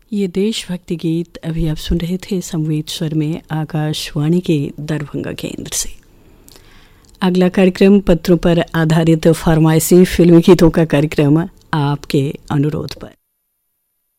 ये देशभक्ति गीत अभी आप सुन रहे थे संवेद स्वर में आकाशवाणी के दरभंगा केंद्र से। अगला कार्यक्रम पत्रों पर आधारित फरमाइशी फिल्मी गीतों का कार्यक्रम आपके अनुरोध पर।